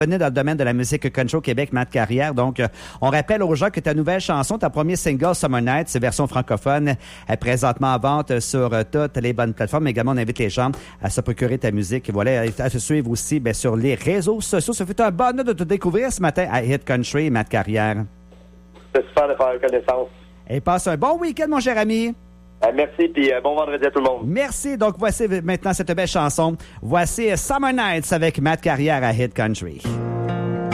dans le domaine de la musique country au Québec, Matt Carrière. Donc, on rappelle aux gens que ta nouvelle chanson, ta première single, Summer Night, c'est version francophone, est présentement en vente sur toutes les bonnes plateformes. Mais également, on invite les gens à se procurer ta musique. Voilà, à te suivre aussi sur les réseaux sociaux. Ça fait un bonheur de te découvrir ce matin à Hit Country, Matt Carrière. C'est super de faire connaissance. Et passe un bon week-end, mon cher ami. Merci, puis bon vendredi à tout le monde. Merci. Donc, voici maintenant cette belle chanson. Voici Summer Nights avec Matt Carrière à Hit Country.